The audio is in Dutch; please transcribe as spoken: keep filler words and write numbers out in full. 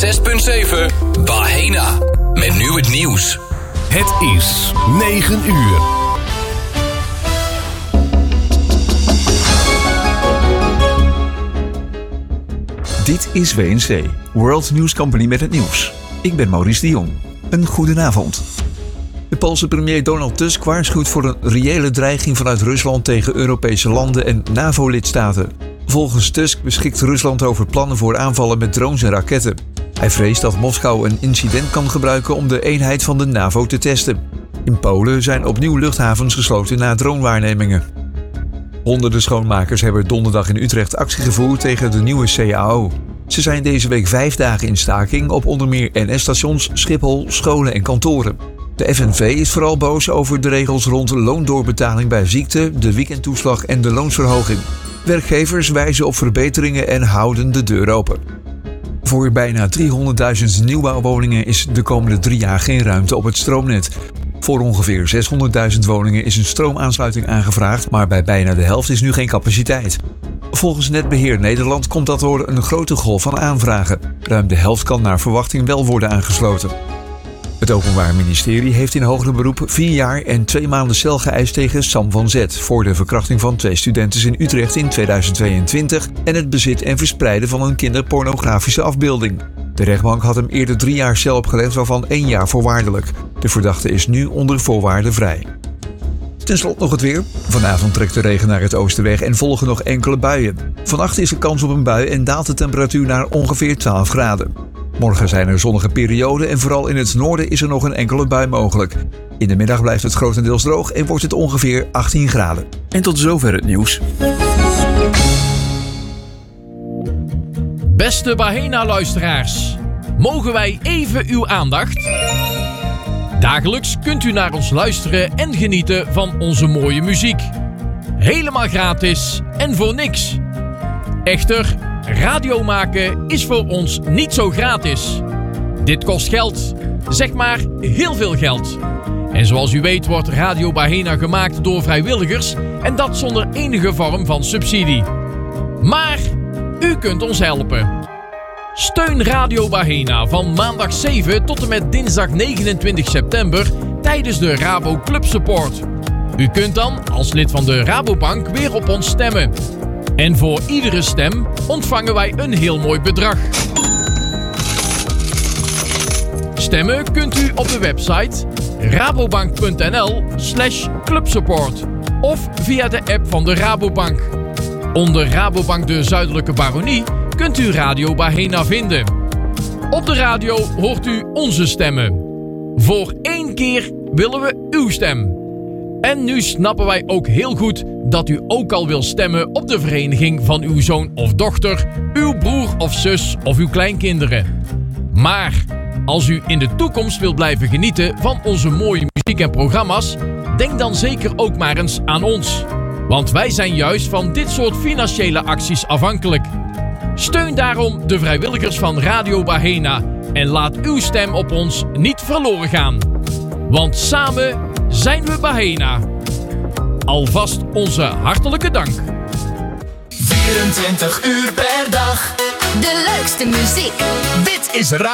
zes punt zeven Bahena. Met nu het nieuws. Het is negen uur. Dit is W N C, World News Company met het nieuws. Ik ben Maurice de Jong. Een goedenavond. De Poolse premier Donald Tusk waarschuwt voor een reële dreiging vanuit Rusland tegen Europese landen en NAVO-lidstaten. Volgens Tusk beschikt Rusland over plannen voor aanvallen met drones en raketten. Hij vreest dat Moskou een incident kan gebruiken om de eenheid van de NAVO te testen. In Polen zijn opnieuw luchthavens gesloten na dronewaarnemingen. Honderden schoonmakers hebben donderdag in Utrecht actie gevoerd tegen de nieuwe C A O. Ze zijn deze week vijf dagen in staking op onder meer N S-stations, Schiphol, scholen en kantoren. De F N V is vooral boos over de regels rond loondoorbetaling bij ziekte, de weekendtoeslag en de loonsverhoging. Werkgevers wijzen op verbeteringen en houden de deur open. Voor bijna driehonderdduizend nieuwbouwwoningen is de komende drie jaar geen ruimte op het stroomnet. Voor ongeveer zeshonderdduizend woningen is een stroomaansluiting aangevraagd, maar bij bijna de helft is nu geen capaciteit. Volgens Netbeheer Nederland komt dat door een grote golf van aanvragen. Ruim de helft kan naar verwachting wel worden aangesloten. Het Openbaar Ministerie heeft in hoger beroep vier jaar en twee maanden cel geëist tegen Sam van Zet voor de verkrachting van twee studenten in Utrecht in tweeduizend tweeëntwintig en het bezit en verspreiden van een kinderpornografische afbeelding. De rechtbank had hem eerder drie jaar cel opgelegd, waarvan één jaar voorwaardelijk. De verdachte is nu onder voorwaarden vrij. Ten slotte nog het weer. Vanavond trekt de regen naar het oosten weg en volgen nog enkele buien. Vannacht is er kans op een bui en daalt de temperatuur naar ongeveer twaalf graden. Morgen zijn er zonnige perioden en vooral in het noorden is er nog een enkele bui mogelijk. In de middag blijft het grotendeels droog en wordt het ongeveer achttien graden. En tot zover het nieuws. Beste Bahena-luisteraars, mogen wij even uw aandacht? Dagelijks kunt u naar ons luisteren en genieten van onze mooie muziek. Helemaal gratis en voor niks. Echter, radio maken is voor ons niet zo gratis. Dit kost geld, zeg maar heel veel geld. En zoals u weet wordt Radio Bahena gemaakt door vrijwilligers en dat zonder enige vorm van subsidie. Maar u kunt ons helpen. Steun Radio Bahena van maandag zeven tot en met dinsdag negenentwintig september tijdens de Rabo Club Support. U kunt dan als lid van de Rabobank weer op ons stemmen. En voor iedere stem ontvangen wij een heel mooi bedrag. Stemmen kunt u op de website rabobank.nl slash clubsupport of via de app van de Rabobank. Onder Rabobank de Zuidelijke Baronie kunt u Radio Bahena vinden. Op de radio hoort u onze stemmen. Voor één keer willen we uw stem. En nu snappen wij ook heel goed dat u ook al wil stemmen op de vereniging van uw zoon of dochter, uw broer of zus of uw kleinkinderen. Maar als u in de toekomst wilt blijven genieten van onze mooie muziek en programma's, denk dan zeker ook maar eens aan ons. Want wij zijn juist van dit soort financiële acties afhankelijk. Steun daarom de vrijwilligers van Radio Bahena en laat uw stem op ons niet verloren gaan. Want samen zijn we Bahena. Alvast onze hartelijke dank. vierentwintig uur per dag. De leukste muziek. Dit is Radio